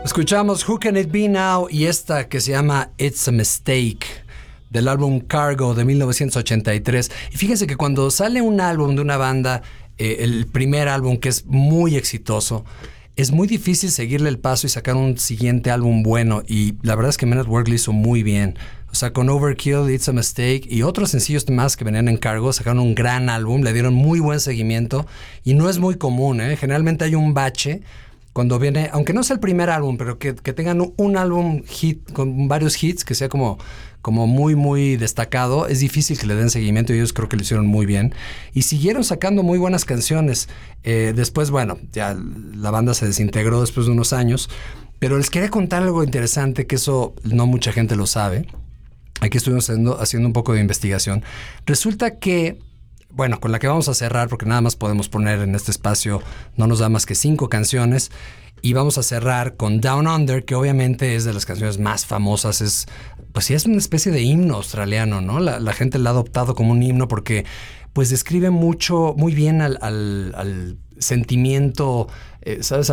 Escuchamos Who Can It Be Now y esta que se llama It's a Mistake del álbum Cargo de 1983. Y fíjense que cuando sale un álbum de una banda, el primer álbum que es muy exitoso, es muy difícil seguirle el paso y sacar un siguiente álbum bueno. Y la verdad es que Men at Work lo hizo muy bien. O sea, con Overkill, It's a Mistake y otros sencillos más que venían en Cargo, sacaron un gran álbum, le dieron muy buen seguimiento y no es muy común, ¿eh? Generalmente hay un bache cuando viene, aunque no sea el primer álbum, pero que tengan un álbum hit con varios hits, que sea como muy, muy destacado, es difícil que le den seguimiento y ellos creo que lo hicieron muy bien. Y siguieron sacando muy buenas canciones. Después, bueno, ya la banda se desintegró después de unos años, pero les quería contar algo interesante, que eso no mucha gente lo sabe. Aquí estuvimos haciendo un poco de investigación. Resulta que, bueno, con la que vamos a cerrar, porque nada más podemos poner en este espacio, no nos da más que 5 canciones, y vamos a cerrar con Down Under, que obviamente es de las canciones más famosas, pues sí, es una especie de himno australiano, ¿no? La gente la ha adoptado como un himno porque pues describe muy bien al sentimiento, ¿sabes?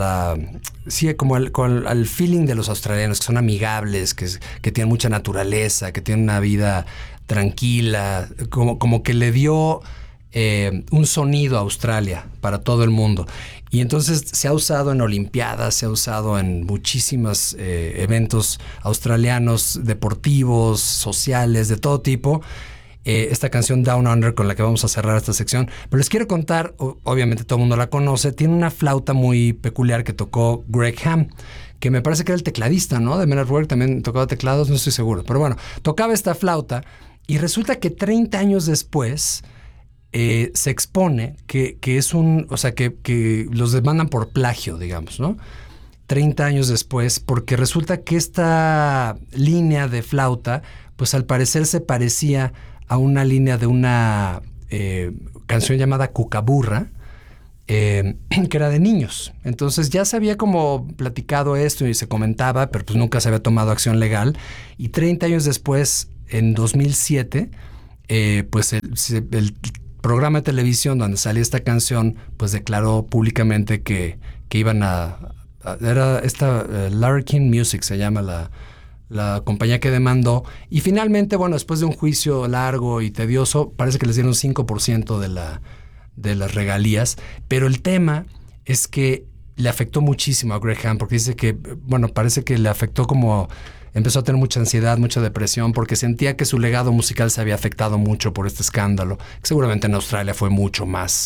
Sí, como al feeling de los australianos, que son amigables, que tienen mucha naturaleza, que tienen una vida tranquila, como que le dio un sonido a Australia para todo el mundo. Y entonces se ha usado en Olimpiadas, se ha usado en muchísimos eventos australianos, deportivos, sociales, de todo tipo. Esta canción Down Under con la que vamos a cerrar esta sección. Pero les quiero contar, obviamente todo el mundo la conoce, tiene una flauta muy peculiar que tocó Greg Ham, que me parece que era el tecladista, ¿no? De Men at Work, también tocaba teclados, no estoy seguro. Pero bueno, tocaba esta flauta y resulta que 30 años después se expone que es o sea, que los demandan por plagio, digamos, ¿no? 30 años después, porque resulta que esta línea de flauta, pues al parecer se parecía a una línea de una canción llamada Cucaburra, que era de niños. Entonces ya se había como platicado esto y se comentaba, pero pues nunca se había tomado acción legal. Y 30 años después, en 2007, pues el programa de televisión donde salía esta canción, pues declaró públicamente que iban era esta Larkin Music, se llama la compañía que demandó. Y finalmente, bueno, después de un juicio largo y tedioso, parece que les dieron 5% de las regalías. Pero el tema es que le afectó muchísimo a Greg Ham, porque dice que, bueno, parece que le afectó como... Empezó a tener mucha ansiedad, mucha depresión, porque sentía que su legado musical se había afectado mucho por este escándalo, que seguramente en Australia fue mucho más